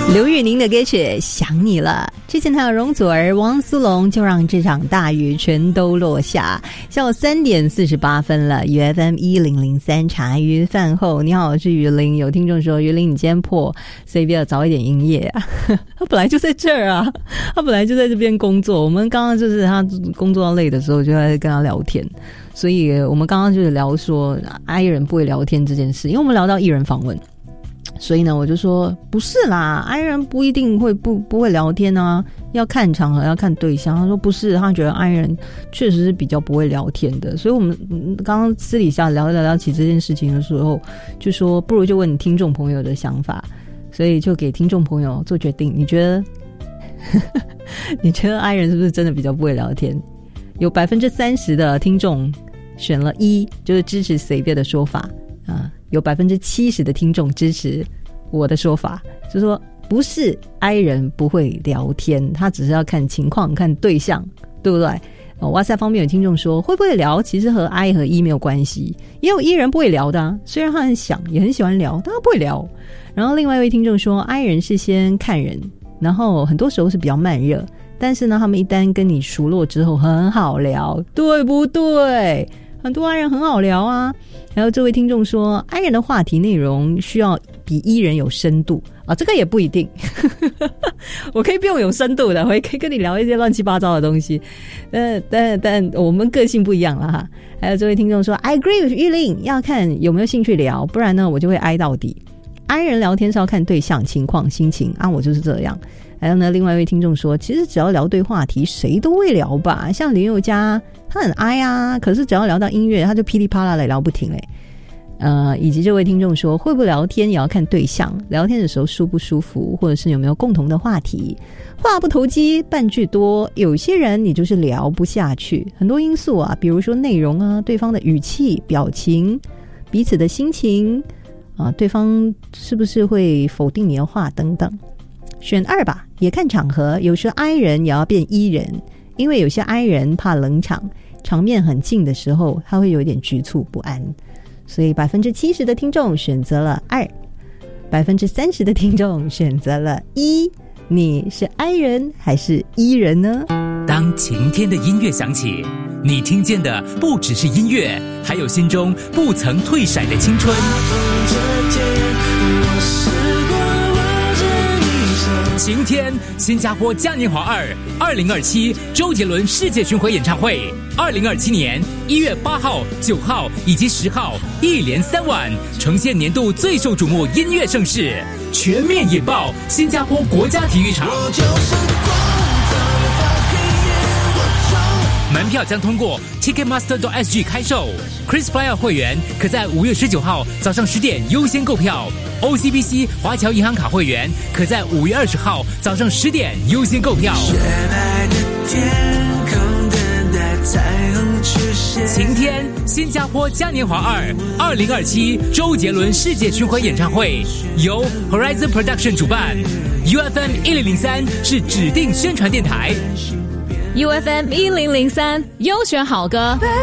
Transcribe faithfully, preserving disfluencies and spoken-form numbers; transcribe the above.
刘宇宁的歌曲《想你了》，之前还有容祖儿、汪苏泷，就让这场大雨全都落下。下午三点四十八分了 ，U F M 一零零三茶余饭后，你好，我是于林。有听众说，于林你今天破，所以比较早一点营业啊。他本来就在这儿啊，他本来就在这边工作。我们刚刚就是他工作到累的时候，就在跟他聊天。所以我们刚刚就是聊说 I 人不会聊天这件事，因为我们聊到艺人访问。所以呢，我就说不是啦 ，I 人不一定会不不会聊天啊，要看场合，要看对象。他说不是，他觉得 I 人确实是比较不会聊天的。所以我们刚刚私底下聊聊聊起这件事情的时候，就说不如就问你听众朋友的想法，所以就给听众朋友做决定。你觉得，你觉得 I 人是不是真的比较不会聊天？有百分之三十的听众选了一，就是支持随便的说法啊。有百分之七十的听众支持我的说法，就是说不是 I 人不会聊天，他只是要看情况、看对象，对不对？哦，哇塞，方面有听众说会不会聊，其实和 I 和 E 没有关系，也有 E 人不会聊的啊，虽然他很想，也很喜欢聊，但他不会聊。然后另外一位听众说 I 人是先看人，然后很多时候是比较慢热，但是呢，他们一旦跟你熟络之后很好聊，对不对？很多 I 人很好聊啊。还有这位听众说 I 人的话题内容需要比 E 人有深度啊，这个也不一定我可以不用有深度的，我也可以跟你聊一些乱七八糟的东西，但但但我们个性不一样啦哈。还有这位听众说 I agree with 玉玲，要看有没有兴趣聊，不然呢我就会挨到底。 I 人聊天是要看对象、情况、心情啊，我就是这样。还有呢，另外一位听众说，其实只要聊对话题，谁都会聊吧。像林宥嘉，他很 I 啊，可是只要聊到音乐，他就噼里啪啦的聊不停嘞。呃，以及这位听众说，会不会聊天也要看对象，聊天的时候舒不舒服，或者是有没有共同的话题。话不投机半句多，有些人你就是聊不下去，很多因素啊，比如说内容啊，对方的语气、表情，彼此的心情啊，对方是不是会否定你的话等等。选二吧，也看场合，有时候 I 人也要变 E 人，因为有些 I 人怕冷场，场面很近的时候他会有点局促不安，所以百分之七十的听众选择了二，百分之三十的听众选择了一。你是 I 人还是 E 人呢？ 当晴天的音乐响起，你听见的不只是音乐，还有心中不曾退闪的青春。晴天，新加坡嘉年华二二零二七周杰伦世界巡回演唱会，二零二七年一月八号、九号以及十号，一连三晚，呈现年度最受瞩目音乐盛事，全面引爆新加坡国家体育场。门票将通过 Ticketmaster 点 S G 开售 ，KrisFlyer 会员可在五月十九号早上十点优先购票 ，O C B C 华侨银行卡会员可在五月二十号早上十点优先购票。晴天，新加坡嘉年华二二零二七周杰伦世界巡回演唱会由 Horizon Production 主办 ，U F M 一零零三是指定宣传电台。 U F M 一零零三优选好歌。